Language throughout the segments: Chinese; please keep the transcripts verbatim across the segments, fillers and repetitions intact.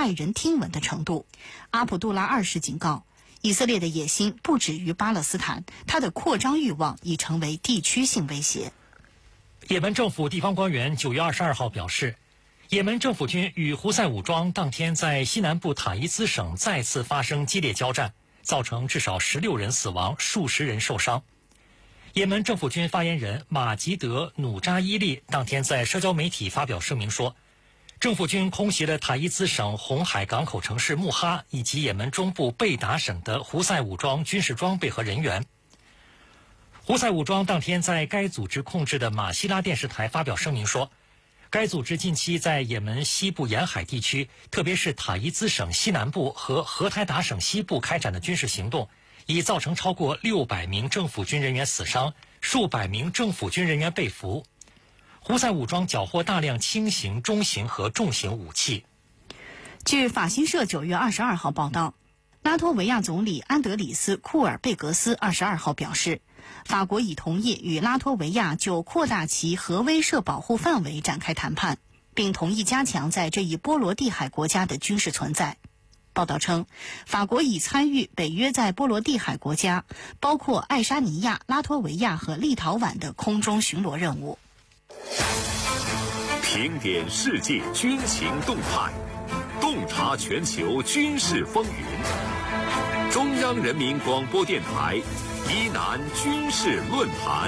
骇人听闻的程度。阿卜杜拉二世警告，以色列的野心不止于巴勒斯坦，它的扩张欲望已成为地区性威胁。 也门政府地方官员九月二十二号表示，也门政府军与胡塞武装当天在西南部塔伊兹省再次发生激烈交战，造成至少十六人死亡，数十人受伤。也门政府军发言人马吉德·努扎伊利当天在社交媒体发表声明说，政府军空袭了塔伊兹省红海港口城市穆哈以及也门中部贝达省的胡塞武装军事装备和人员。胡塞武装当天在该组织控制的马希拉电视台发表声明说，该组织近期在也门西部沿海地区，特别是塔伊兹省西南部和荷台达省西部开展的军事行动，已造成超过六百名政府军人员死伤，数百名政府军人员被俘。胡塞武装缴获大量轻型、中型和重型武器。 据法新社九月二十二号报道，拉脱维亚总理安德里斯·库尔贝格斯二十二号表示，法国已同意与拉脱维亚就扩大其核威慑保护范围展开谈判，并同意加强在这一波罗的海国家的军事存在。报道称，法国已参与北约在波罗的海国家，包括爱沙尼亚、拉脱维亚和立陶宛的空中巡逻任务。 评点世界军情动态，洞察全球军事风云。中央人民广播电台伊南军事论坛。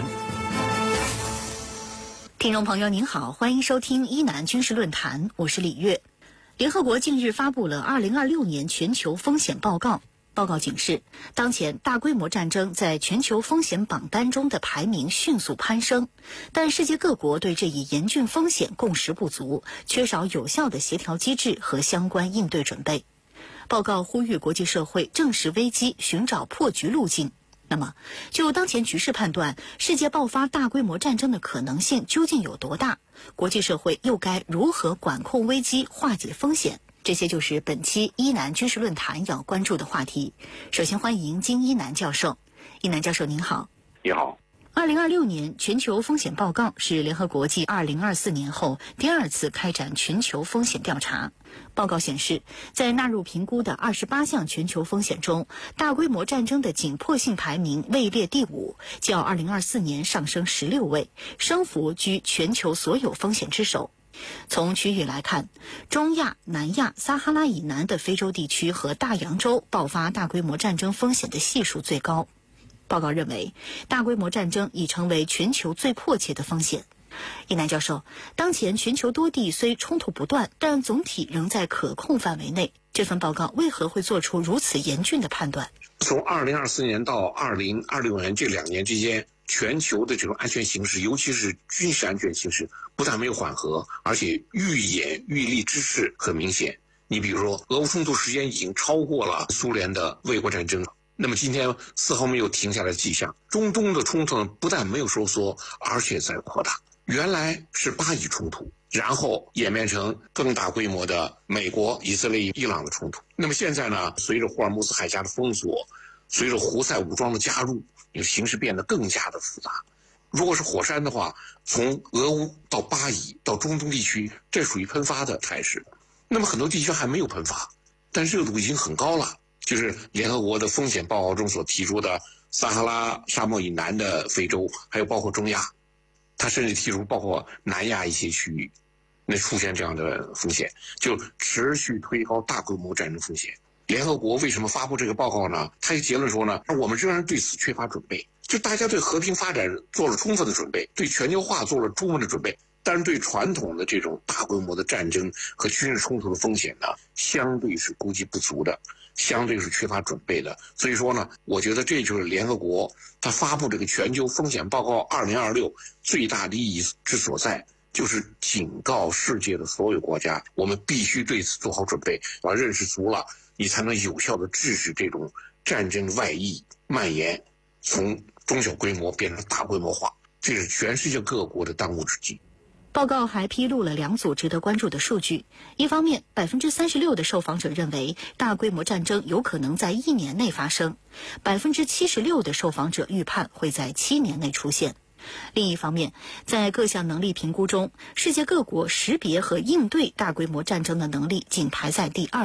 听众朋友您好，欢迎收听伊南军事论坛，我是李月。联合国近日发布了二零二六年全球风险报告。报告警示，当前大规模战争在全球风险榜单中的排名迅速攀升，但世界各国对这一严峻风险共识不足，缺少有效的协调机制和相关应对准备。报告呼吁国际社会正视危机，寻找破局路径。那么，就当前局势判断，世界爆发大规模战争的可能性究竟有多大？国际社会又该如何管控危机、化解风险？这些就是本期伊南军事论坛要关注的话题。首先欢迎金一南教授。一南教授您好。 你好。 二零二六年全球风险报告是联合国继二零二四年后第二次开展全球风险调查。报告显示，在纳入评估的二十八项全球风险中，大规模战争的紧迫性排名位列第五，较二零二四年上升十六位，升幅居全球所有风险之首。从区域来看，中亚、南亚、撒哈拉以南的非洲地区和大洋洲爆发大规模战争风险的系数最高。报告认为，大规模战争已成为全球最迫切的风险。一南教授，当前全球多地虽冲突不断，但总体仍在可控范围内。这份报告为何会做出如此严峻的判断？ 从二零二四年到二零二六年这两年之间，全球的这种安全形势，尤其是军事安全形势，不但没有缓和，而且愈演愈烈之势很明显。你比如说，俄乌冲突时间已经超过了苏联的卫国战争。那么今天丝毫没有停下来的迹象，中东的冲突呢，不但没有收缩，而且在扩大。原来是巴以冲突，然后演变成更大规模的美国、以色列、伊朗的冲突。那么现在呢，随着霍尔木兹海峡的封锁，随着胡塞武装的加入，形势变得更加的复杂。如果是火山的话，从俄乌到巴以到中东地区，这属于喷发的态势。那么很多地区还没有喷发，但热度已经很高了。就是联合国的风险报告中所提出的撒哈拉沙漠以南的非洲，还有包括中亚，他甚至提出包括南亚一些区域，那出现这样的风险，就持续推高大规模战争风险。联合国为什么发布这个报告呢？他一结论说呢，我们仍然对此缺乏准备，就大家对和平发展做了充分的准备，对全球化做了充分的准备，但是对传统的这种大规模的战争和军事冲突的风险呢，相对是估计不足的，相对是缺乏准备的。所以说呢，我觉得这就是联合国他发布这个全球风险报告二零二六最大的意义之所在，就是警告世界的所有国家，我们必须对此做好准备，把认识足了，你才能有效的制止这种战争外溢蔓延，从中小规模变成大规模化，这是全世界各国的当务之急。 报告还披露了两组值得关注的数据。一方面， 百分之三十六 的受访者认为大规模战争有可能在一年内发生， 百分之七十六 的受访者预判会在七年内出现。另一方面，在各项能力评估中，世界各国识别和应对大规模战争的能力仅排在第二。